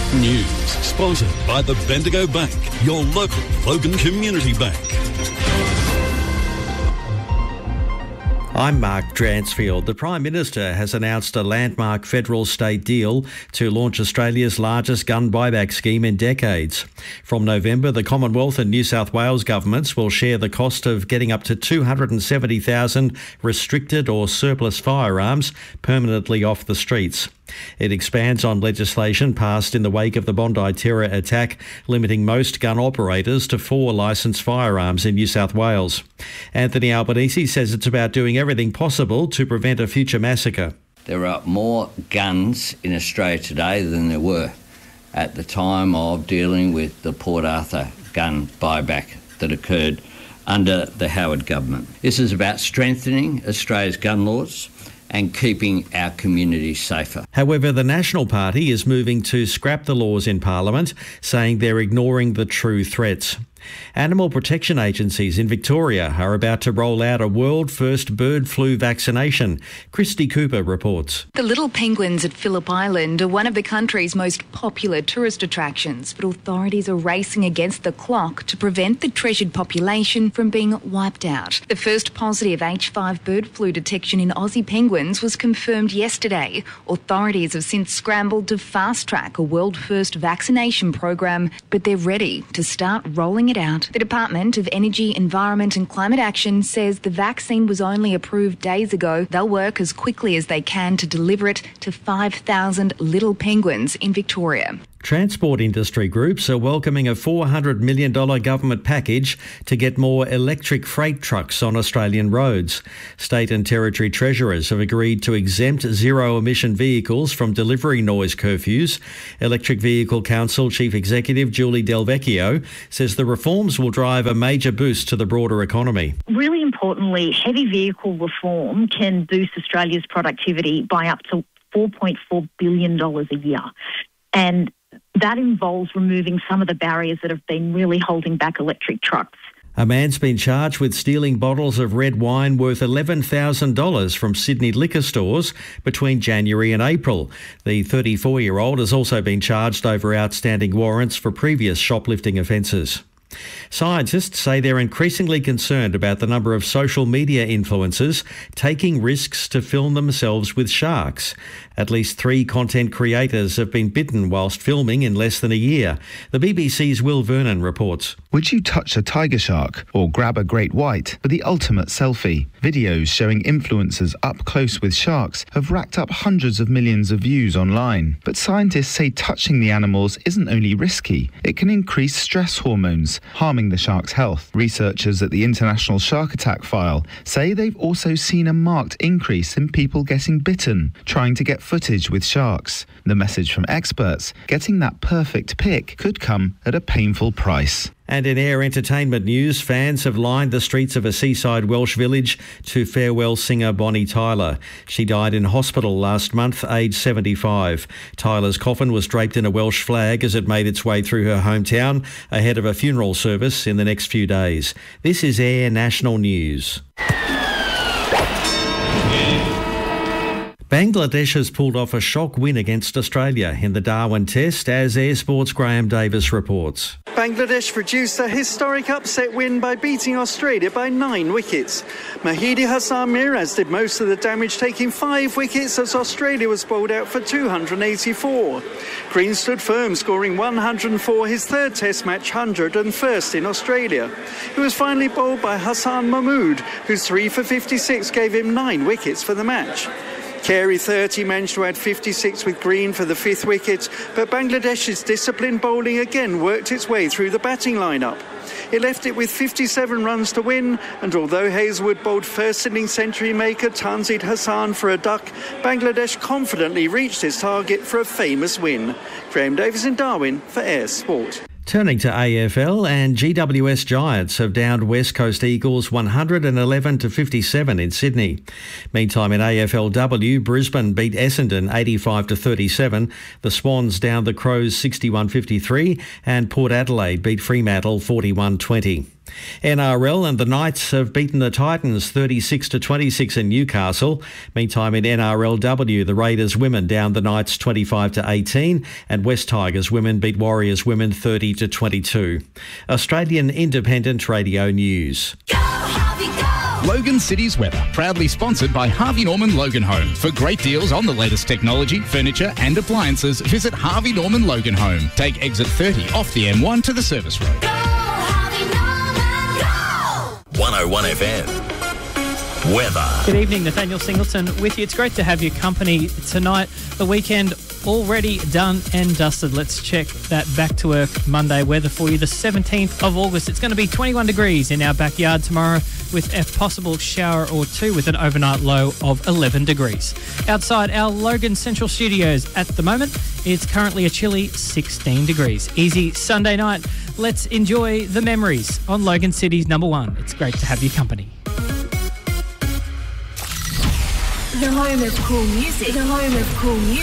News sponsored by the Bendigo Bank, your local Logan Community Bank. I'm Mark Dransfield. The Prime Minister has announced a landmark federal state deal to launch Australia's largest gun buyback scheme in decades. From November, the Commonwealth and New South Wales governments will share the cost of getting up to 270,000 restricted or surplus firearms permanently off the streets. It expands on legislation passed in the wake of the Bondi terror attack, limiting most gun operators to 4 licensed firearms in New South Wales. Anthony Albanese says it's about doing everything possible to prevent a future massacre. There are more guns in Australia today than there were at the time of dealing with the Port Arthur gun buyback that occurred under the Howard government. This is about strengthening Australia's gun laws and keeping our communities safer. However, the National Party is moving to scrap the laws in Parliament, saying they're ignoring the true threats. Animal protection agencies in Victoria are about to roll out a world-first bird flu vaccination. Christy Cooper reports. The little penguins at Phillip Island are one of the country's most popular tourist attractions, but authorities are racing against the clock to prevent the treasured population from being wiped out. The first positive H5 bird flu detection in Aussie penguins was confirmed yesterday. Authorities have since scrambled to fast-track a world-first vaccination program, but they're ready to start rolling it out. The Department of Energy, Environment and Climate Action says the vaccine was only approved days ago. They'll work as quickly as they can to deliver it to 5,000 little penguins in Victoria. Transport industry groups are welcoming a $400 million government package to get more electric freight trucks on Australian roads. State and Territory Treasurers have agreed to exempt zero-emission vehicles from delivery noise curfews. Electric Vehicle Council Chief Executive Julie Del Vecchio says the reforms will drive a major boost to the broader economy. Really importantly, heavy vehicle reform can boost Australia's productivity by up to $4.4 billion a year. And that involves removing some of the barriers that have been really holding back electric trucks. A man's been charged with stealing bottles of red wine worth $11,000 from Sydney liquor stores between January and April. The 34-year-old has also been charged over outstanding warrants for previous shoplifting offences. Scientists say they're increasingly concerned about the number of social media influencers taking risks to film themselves with sharks. At least 3 content creators have been bitten whilst filming in less than a year. The BBC's Will Vernon reports. Would you touch a tiger shark or grab a great white for the ultimate selfie? Videos showing influencers up close with sharks have racked up hundreds of millions of views online. But scientists say touching the animals isn't only risky, it can increase stress hormones, harming the shark's health. Researchers at the International Shark Attack File say they've also seen a marked increase in people getting bitten, trying to get footage with sharks. The message from experts, getting that perfect pic could come at a painful price. And in air entertainment news, fans have lined the streets of a seaside Welsh village to farewell singer Bonnie Tyler. She died in hospital last month, aged 75. Tyler's coffin was draped in a Welsh flag as it made its way through her hometown ahead of a funeral service in the next few days. This is Air National News. Bangladesh has pulled off a shock win against Australia in the Darwin Test, as Air Sport's Graham Davis reports. Bangladesh produced a historic upset win by beating Australia by 9 wickets. Mahidi Hassan Miraz did most of the damage, taking 5 wickets as Australia was bowled out for 284. Green stood firm, scoring 104, his 3rd Test match, 101st in Australia. He was finally bowled by Hassan Mahmood, whose 3 for 56 gave him 9 wickets for the match. Carey 30 managed to add 56 with Green for the 5th wicket, but Bangladesh's disciplined bowling again worked its way through the batting lineup. It left it with 57 runs to win, and although Hazlewood bowled first innings century maker Tanzid Hassan for a duck, Bangladesh confidently reached its target for a famous win. Graham Davis in Darwin for Air Sport. Turning to AFL, and GWS Giants have downed West Coast Eagles 111-57 in Sydney. Meantime, in AFLW, Brisbane beat Essendon 85-37. The Swans downed the Crows 61-53, and Port Adelaide beat Fremantle 41-20. NRL and the Knights have beaten the Titans 36-26 in Newcastle. Meantime, in NRLW, the Raiders women down the Knights 25-18 and West Tigers women beat Warriors women 30-22. Australian Independent Radio News. Logan City's weather, proudly sponsored by Harvey Norman Logan Home. For great deals on the latest technology, furniture and appliances, visit Harvey Norman Logan Home. Take exit 30 off the M1 to the service road. Go, Harvey Norman, go! 101 FM. Weather. Good evening, Nathaniel Singleton with you. It's great to have your company tonight. The weekend already done and dusted. Let's check that back to work Monday weather for you. The 17th of August. It's going to be 21 degrees in our backyard tomorrow with a possible shower or two with an overnight low of 11 degrees. Outside our Logan Central Studios at the moment, it's currently a chilly 16 degrees. Easy Sunday night. Let's enjoy the memories on Logan City's number one. It's great to have your company. The home of cool music. The home of cool music.